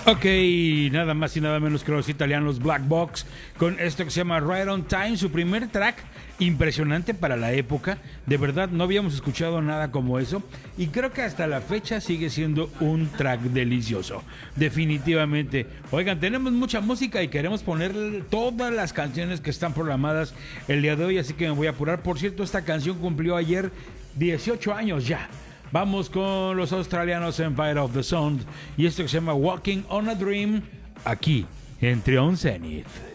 Ok, nada más y nada menos que los italianos Black Box con esto que se llama Right on Time, su primer track, impresionante para la época. De verdad, no habíamos escuchado nada como eso y creo que hasta la fecha sigue siendo un track delicioso. Definitivamente. Oigan, tenemos mucha música y queremos poner todas las canciones que están programadas el día de hoy, así que me voy a apurar. Por cierto, esta canción cumplió ayer 18 años ya. Vamos con los australianos Empire of the Sound y esto que se llama Walking on a Dream, aquí en Trion Zenith.